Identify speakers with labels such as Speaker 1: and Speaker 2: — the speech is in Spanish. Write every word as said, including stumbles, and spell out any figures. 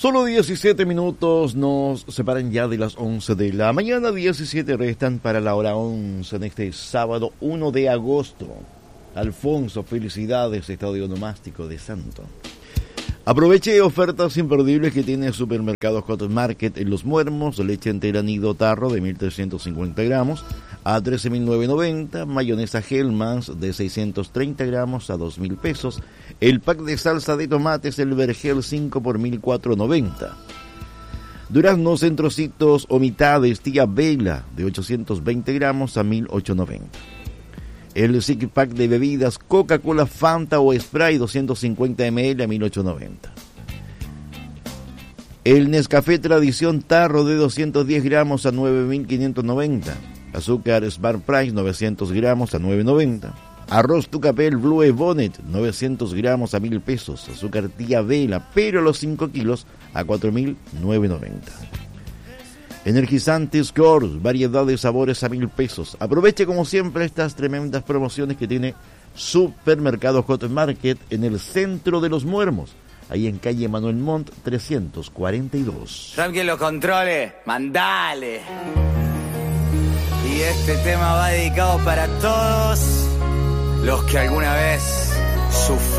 Speaker 1: Solo diecisiete minutos nos separan ya de las once de la mañana, diecisiete restan para la hora once en este sábado uno de agosto. Alfonso, felicidades, Estadio Onomástico de Santo. Aproveche ofertas imperdibles que tiene Supermercados Cotton Market en Los Muermos. Leche entera nido tarro de mil trescientos cincuenta gramos a trece mil novecientos noventa. Mayonesa Hellmann's de seiscientos treinta gramos a dos mil pesos. El pack de salsa de tomates El Vergel cinco por mil cuatrocientos noventa. Duraznos en trocitos o mitades Tía Vela de ochocientos veinte gramos a mil ochocientos noventa. El Six Pack de bebidas Coca-Cola, Fanta o Sprite doscientos cincuenta mililitros a mil ochocientos noventa. El Nescafé Tradición Tarro de doscientos diez gramos a nueve mil quinientos noventa. Azúcar Smart Price novecientos gramos a nueve noventa. Arroz Tucapel Blue Bonnet novecientos gramos a mil pesos. Azúcar Tía Vela, pero los cinco kilos a cuatro mil novecientos noventa. Energizantes Scores, variedad de sabores a mil pesos. Aproveche como siempre estas tremendas promociones que tiene Supermercados Cotton Market en el centro de Los Muermos, ahí en calle Manuel Montt trescientos cuarenta y dos.
Speaker 2: ¿Saben quién lo controle? ¡Mandale! Y este tema va dedicado para todos los que alguna vez sufrieron